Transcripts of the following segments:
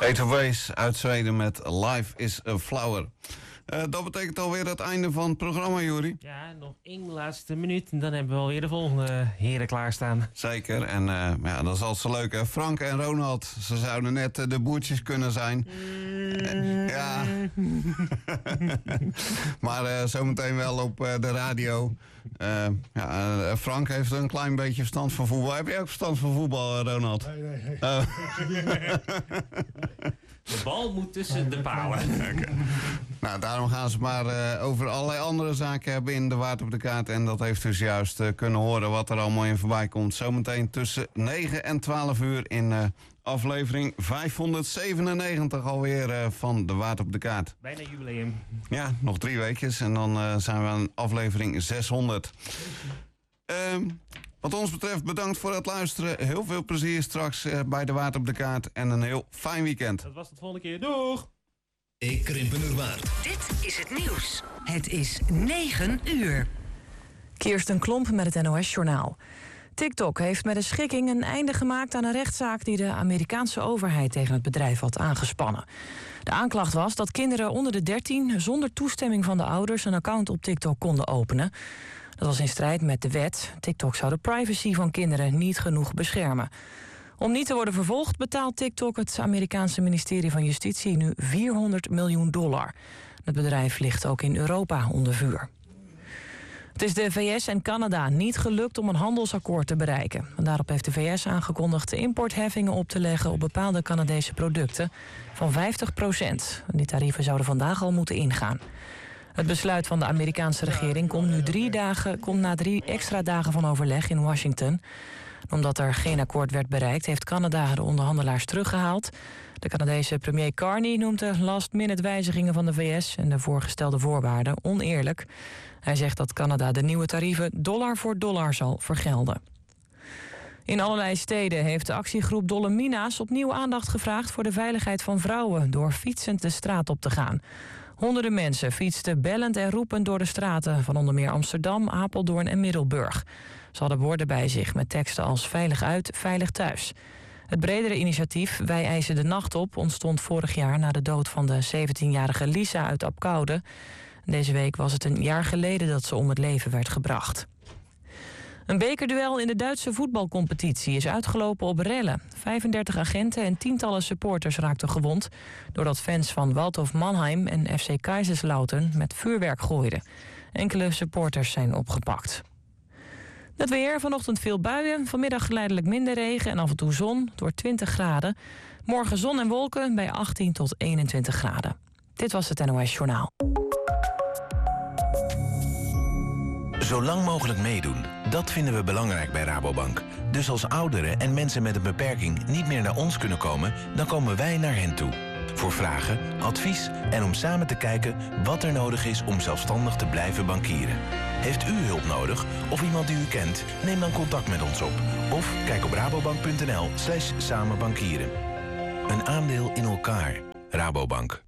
Ace of Base uit Zweden met Life is a Flower. Dat betekent alweer het einde van het programma, Juri. Ja, nog één laatste minuut en dan hebben we alweer de volgende heren klaarstaan. Zeker, en ja, dat is altijd zo leuk, hè. Frank en Ronald, ze zouden net de boertjes kunnen zijn. Ja. Maar zometeen wel op de radio. Frank heeft een klein beetje verstand van voetbal. Heb jij ook verstand van voetbal, Ronald? Nee. De bal moet tussen de palen. Okay. Nou, daarom gaan ze maar over allerlei andere zaken hebben in de Waard op de Kaart. En dat heeft dus juist kunnen horen wat er allemaal in voorbij komt. Zometeen tussen 9 en 12 uur in aflevering 597 alweer van de Waard op de Kaart. Bijna jubileum. Ja, nog 3 weekjes en dan zijn we aan aflevering 600. Wat ons betreft bedankt voor het luisteren. Heel veel plezier straks bij de Waard op de Kaart. En een heel fijn weekend. Dat was het volgende keer. Doeg! Ik Krimpenerwaard. Dit is het nieuws. Het is 9 uur. Kirsten Klomp met het NOS-journaal. TikTok heeft met een schikking een einde gemaakt aan een rechtszaak die de Amerikaanse overheid tegen het bedrijf had aangespannen. De aanklacht was dat kinderen onder de 13 zonder toestemming van de ouders een account op TikTok konden openen. Dat was in strijd met de wet. TikTok zou de privacy van kinderen niet genoeg beschermen. Om niet te worden vervolgd betaalt TikTok het Amerikaanse ministerie van Justitie nu $400 miljoen. Het bedrijf ligt ook in Europa onder vuur. Het is de VS en Canada niet gelukt om een handelsakkoord te bereiken. En daarop heeft de VS aangekondigd de importheffingen op te leggen op bepaalde Canadese producten van 50%. Die tarieven zouden vandaag al moeten ingaan. Het besluit van de Amerikaanse regering komt na 3 extra dagen van overleg in Washington. Omdat er geen akkoord werd bereikt, heeft Canada de onderhandelaars teruggehaald. De Canadese premier Carney noemt de last-minute wijzigingen van de VS en de voorgestelde voorwaarden oneerlijk. Hij zegt dat Canada de nieuwe tarieven dollar voor dollar zal vergelden. In allerlei steden heeft de actiegroep Dolle Mina's opnieuw aandacht gevraagd voor de veiligheid van vrouwen door fietsend de straat op te gaan. Honderden mensen fietsten bellend en roepend door de straten van onder meer Amsterdam, Apeldoorn en Middelburg. Ze hadden borden bij zich met teksten als veilig uit, veilig thuis. Het bredere initiatief Wij eisen de nacht op ontstond vorig jaar na de dood van de 17-jarige Lisa uit Apkoude. Deze week was het een jaar geleden dat ze om het leven werd gebracht. Een bekerduel in de Duitse voetbalcompetitie is uitgelopen op rellen. 35 agenten en tientallen supporters raakten gewond doordat fans van Waldhof Mannheim en FC Kaiserslautern met vuurwerk gooiden. Enkele supporters zijn opgepakt. Het weer, vanochtend veel buien, vanmiddag geleidelijk minder regen en af en toe zon door 20 graden. Morgen zon en wolken bij 18 tot 21 graden. Dit was het NOS Journaal. Zo lang mogelijk meedoen, dat vinden we belangrijk bij Rabobank. Dus als ouderen en mensen met een beperking niet meer naar ons kunnen komen, dan komen wij naar hen toe. Voor vragen, advies en om samen te kijken wat er nodig is om zelfstandig te blijven bankieren. Heeft u hulp nodig of iemand die u kent? Neem dan contact met ons op. Of kijk op rabobank.nl/samenbankieren. Een aandeel in elkaar. Rabobank.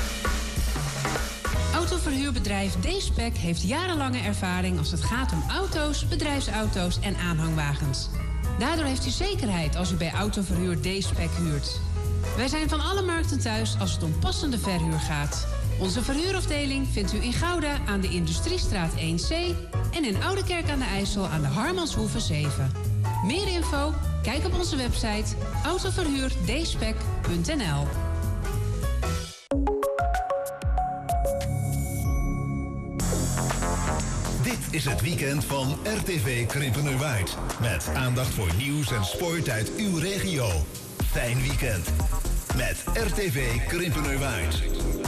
Autoverhuurbedrijf D-Spec heeft jarenlange ervaring als het gaat om auto's, bedrijfsauto's en aanhangwagens. Daardoor heeft u zekerheid als u bij Autoverhuur D-Spec huurt. Wij zijn van alle markten thuis als het om passende verhuur gaat. Onze verhuurafdeling vindt u in Gouda aan de Industriestraat 1C... en in Oudekerk aan de IJssel aan de Harmanshoeve 7. Meer info? Kijk op onze website autoverhuurd-spec.nl. Dit is het weekend van RTV Krimpenerwaard. Met aandacht voor nieuws en sport uit uw regio. Fijn weekend met RTV Krimpenerwaard.